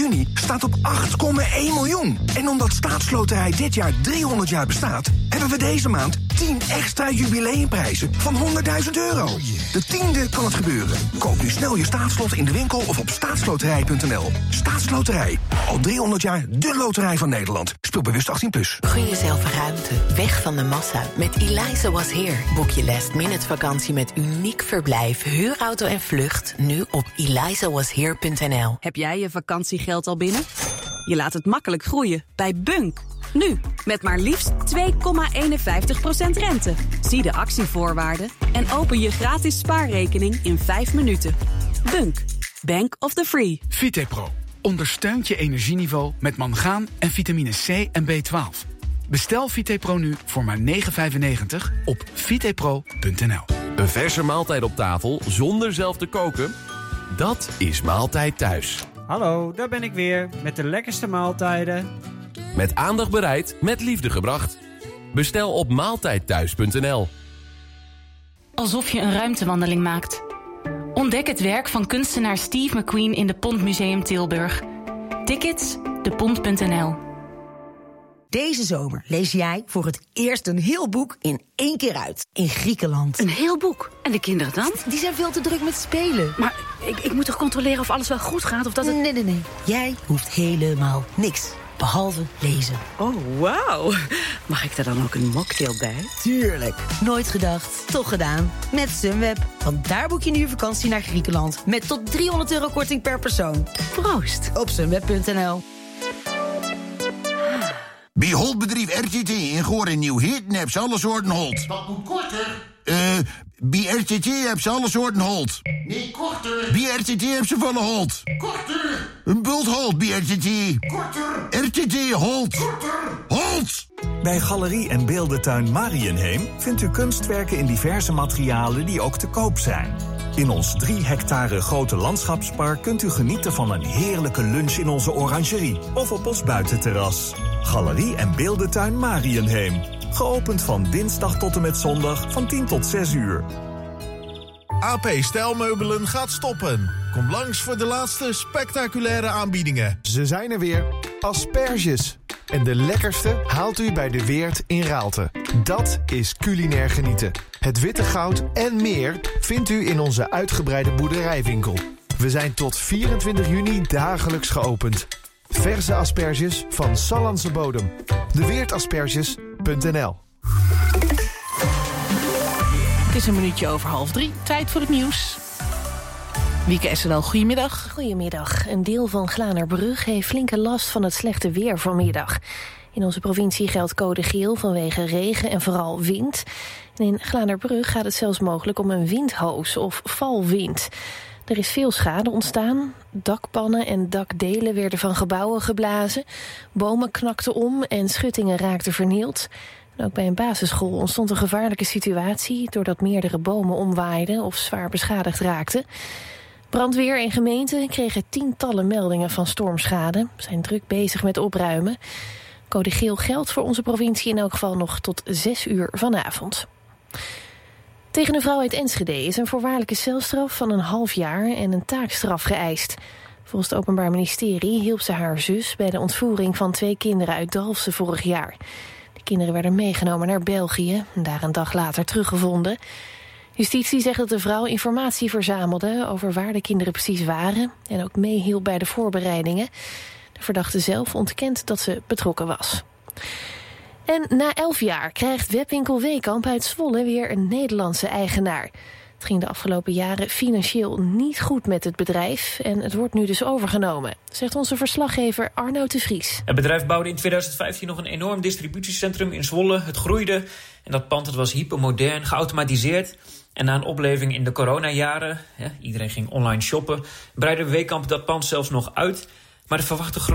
juni staat op 8,1 miljoen. En omdat Staatsloterij dit jaar 300 jaar bestaat, hebben we deze maand 10 extra jubileumprijzen van €100.000. De 10e kan het gebeuren. Koop nu snel je staatslot in de winkel of op staatsloterij.nl. Staatsloterij. Al 300 jaar de loterij van Nederland. Speel bewust 18+. Gun jezelf ruimte. Weg van de massa. Met Eliza Was Here. Boek je last-minute vakantie met uniek verblijf, huurauto en vlucht. Nu op elizawashere.nl. Heb jij je vakantiegeld al binnen? Je laat het makkelijk groeien bij Bunk. Nu, met maar liefst 2,51% rente. Zie de actievoorwaarden en open je gratis spaarrekening in 5 minuten. Bunk. Bank of the Free. Vitepro ondersteunt je energieniveau met mangaan en vitamine C en B12. Bestel Vitepro nu voor maar €9,95 op vitepro.nl. Een verse maaltijd op tafel zonder zelf te koken? Dat is Maaltijd Thuis. Hallo, daar ben ik weer met de lekkerste maaltijden. Met aandacht bereid, met liefde gebracht. Bestel op maaltijdthuis.nl. Alsof je een ruimtewandeling maakt. Ontdek het werk van kunstenaar Steve McQueen in de Pont Museum Tilburg. Tickets, depont.nl. Deze zomer lees jij voor het eerst een heel boek in 1 keer uit. In Griekenland. Een heel boek. En de kinderen dan? Die zijn veel te druk met spelen. Maar ik moet toch controleren of alles wel goed gaat? Of dat het... Nee. Jij hoeft helemaal niks. Behalve lezen. Oh, wauw. Mag ik daar dan ook een mocktail bij? Tuurlijk. Nooit gedacht, toch gedaan. Met Sunweb. Want daar boek je nu je vakantie naar Griekenland. Met tot €300 korting per persoon. Proost. Op sunweb.nl. Bij Holtbedrijf RTT in Goor en Nieuw-Heerden hebben ze alle soorten holt. Dat moet korter. Bij RTT hebben ze alle soorten holt. Nee, korter. Bij RTT hebben ze volle holt. Korter. Een bult holt bij RTT. Korter. RTT Holt. Korter. Holt! Bij Galerie en Beeldentuin Mariënheem vindt u kunstwerken in diverse materialen die ook te koop zijn. In ons 3 hectare grote landschapspark kunt u genieten van een heerlijke lunch in onze orangerie of op ons buitenterras. Galerie en Beeldentuin Mariënheem. Geopend van dinsdag tot en met zondag van 10 tot 6 uur. AP Stijlmeubelen gaat stoppen. Kom langs voor de laatste spectaculaire aanbiedingen. Ze zijn er weer. Asperges. En de lekkerste haalt u bij de Weert in Raalte. Dat is culinair genieten. Het witte goud en meer vindt u in onze uitgebreide boerderijwinkel. We zijn tot 24 juni dagelijks geopend. Verse asperges van Sallandse bodem. Deweertasperges.nl. Het is 2:01. Tijd voor het nieuws. Wieke SNL, goedemiddag. Goedemiddag. Een deel van Glanerbrug heeft flinke last van het slechte weer vanmiddag. In onze provincie geldt code geel vanwege regen en vooral wind. En in Glanerbrug gaat het zelfs mogelijk om een windhoos of valwind. Er is veel schade ontstaan. Dakpannen en dakdelen werden van gebouwen geblazen. Bomen knakten om en schuttingen raakten vernield. En ook bij een basisschool ontstond een gevaarlijke situatie doordat meerdere bomen omwaaiden of zwaar beschadigd raakten. Brandweer en gemeenten kregen tientallen meldingen van stormschade. We zijn druk bezig met opruimen. Code geel geldt voor onze provincie in elk geval nog tot 6 uur vanavond. Tegen een vrouw uit Enschede is een voorwaardelijke celstraf van 1,5 jaar en een taakstraf geëist. Volgens het Openbaar Ministerie hielp ze haar zus bij de ontvoering van 2 kinderen uit Dalfsen vorig jaar. De kinderen werden meegenomen naar België en daar een dag later teruggevonden. Justitie zegt dat de vrouw informatie verzamelde over waar de kinderen precies waren en ook meehielp bij de voorbereidingen. De verdachte zelf ontkent dat ze betrokken was. En na 11 jaar krijgt webwinkel Weekamp uit Zwolle weer een Nederlandse eigenaar. Het ging de afgelopen jaren financieel niet goed met het bedrijf en het wordt nu dus overgenomen, zegt onze verslaggever Arnoud de Vries. Het bedrijf bouwde in 2015 nog een enorm distributiecentrum in Zwolle. Het groeide en dat pand was hypermodern, geautomatiseerd. En na een opleving in de coronajaren, iedereen ging online shoppen, breidde Weekamp dat pand zelfs nog uit. Maar de verwachte